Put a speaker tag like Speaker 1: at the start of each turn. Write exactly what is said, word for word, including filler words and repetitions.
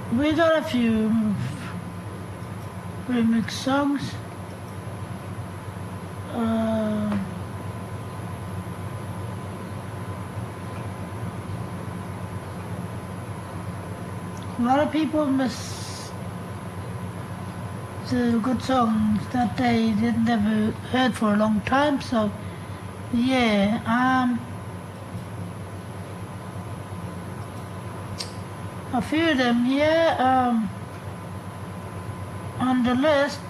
Speaker 1: we got a few remix songs. Uh, a lot of people miss the good songs that they didn't ever heard for a long time. So yeah, um, a few of them, yeah, um, on the list.